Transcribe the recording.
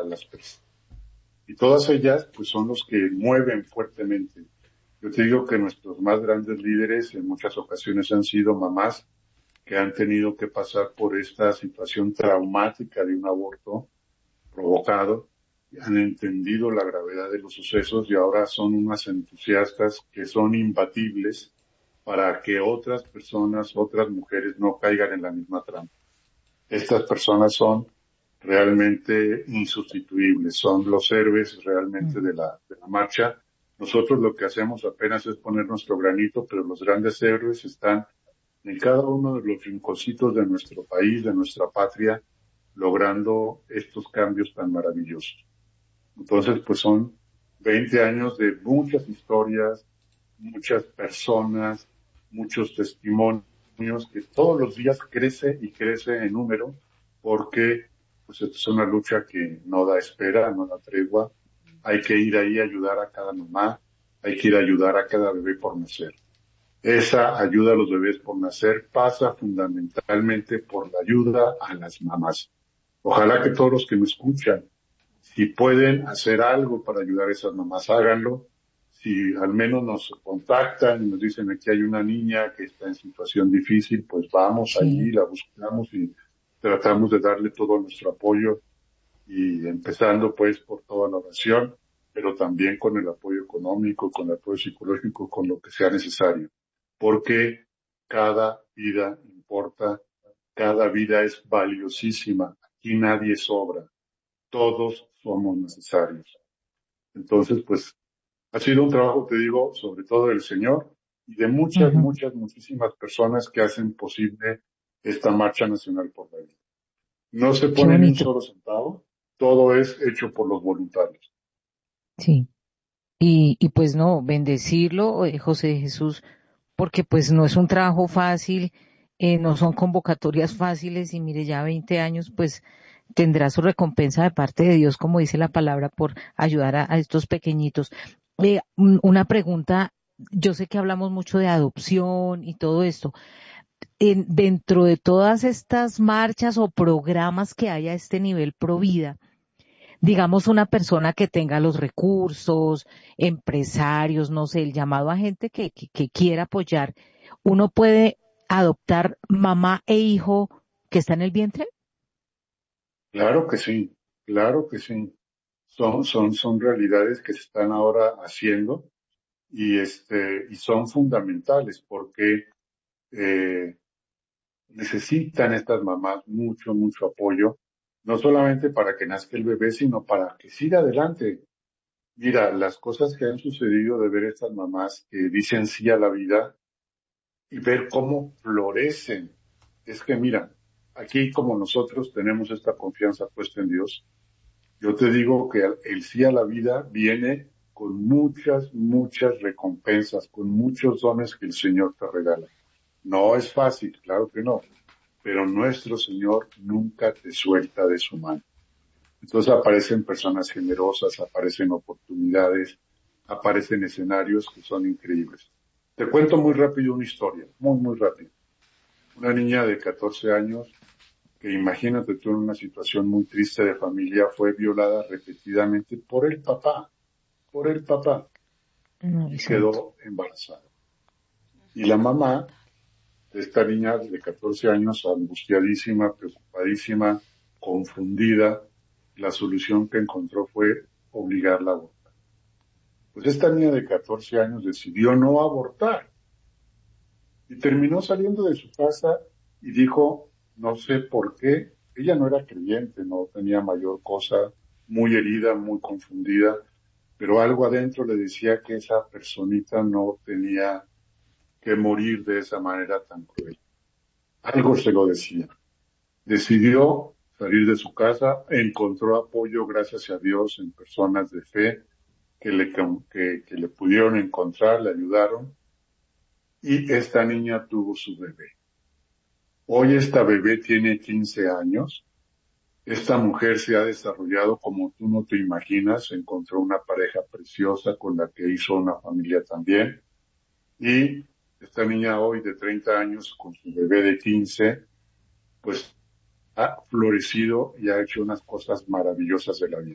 las personas. Y todas ellas, pues, son los que mueven fuertemente. Yo te digo que nuestros más grandes líderes en muchas ocasiones han sido mamás que han tenido que pasar por esta situación traumática de un aborto provocado, han entendido la gravedad de los sucesos y ahora son unas entusiastas que son imbatibles para que otras personas, otras mujeres no caigan en la misma trampa. Estas personas son realmente insustituibles, son los héroes realmente de la marcha. Nosotros lo que hacemos apenas es poner nuestro granito, pero los grandes héroes están en cada uno de los rinconcitos de nuestro país, de nuestra patria, logrando estos cambios tan maravillosos. Entonces, pues son 20 años de muchas historias, muchas personas, muchos testimonios que todos los días crece y crece en número porque pues es una lucha que no da espera, no da tregua. Hay que ir ahí a ayudar a cada mamá, hay que ir a ayudar a cada bebé por nacer. Esa ayuda a los bebés por nacer pasa fundamentalmente por la ayuda a las mamás. Ojalá que todos los que me escuchan, si pueden hacer algo para ayudar a esas mamás, háganlo. Si al menos nos contactan y nos dicen aquí hay una niña que está en situación difícil, pues vamos allí, Sí. la buscamos y tratamos de darle todo nuestro apoyo y empezando pues por toda la oración, pero también con el apoyo económico, con el apoyo psicológico, con lo que sea necesario. Porque cada vida importa, cada vida es valiosísima, aquí nadie sobra, todos somos necesarios. Entonces, pues, ha sido un trabajo, te digo, sobre todo del Señor y de muchas, Ujú. muchas, muchísimas personas que hacen posible esta marcha nacional por la vida. No se Qué pone ni un bonito. solo centavo, todo es hecho por los voluntarios. Sí. Y pues no, bendecirlo, José Jesús, porque pues no es un trabajo fácil, no son convocatorias fáciles y mire, ya 20 años pues tendrá su recompensa de parte de Dios, como dice la palabra, por ayudar a estos pequeñitos. Una pregunta, yo sé que hablamos mucho de adopción y todo esto. Dentro de todas estas marchas o programas que hay a este nivel Provida, digamos una persona que tenga los recursos, empresarios, no sé, el llamado a gente que quiera apoyar, uno puede adoptar mamá e hijo que está en el vientre. Claro que sí, claro que sí. Son realidades que se están ahora haciendo y son fundamentales porque eh, necesitan estas mamás mucho, mucho apoyo, no solamente para que nazca el bebé, sino para que siga adelante. Mira, las cosas que han sucedido de ver estas mamás que dicen sí a la vida y ver cómo florecen. Es que mira, aquí como nosotros tenemos esta confianza puesta en Dios, yo te digo que el sí a la vida viene con muchas, muchas recompensas, con muchos dones que el Señor te regala. No es fácil, claro que no, pero nuestro Señor nunca te suelta de su mano. Entonces aparecen personas generosas, aparecen oportunidades, aparecen escenarios que son increíbles. Te cuento muy rápido una historia, muy, muy rápido. Una niña de 14 años que imagínate tú en una situación muy triste de familia fue violada repetidamente por el papá, Ay, y santo. quedó embarazada. Y la mamá de esta niña de 14 años, angustiadísima, preocupadísima, confundida, la solución que encontró fue obligarla a abortar. Pues esta niña de 14 años decidió no abortar y terminó saliendo de su casa y dijo, no sé por qué, ella no era creyente, no tenía mayor cosa, muy herida, muy confundida, pero algo adentro le decía que esa personita no tenía que morir de esa manera tan cruel. Algo se lo decía. Decidió salir de su casa, encontró apoyo, gracias a Dios, en personas de fe que le pudieron encontrar, le ayudaron, y esta niña tuvo su bebé. Hoy esta bebé tiene 15 años. Esta mujer se ha desarrollado como tú no te imaginas. Encontró una pareja preciosa con la que hizo una familia también. Y esta niña hoy de 30 años con su bebé de 15, pues ha florecido y ha hecho unas cosas maravillosas de la vida.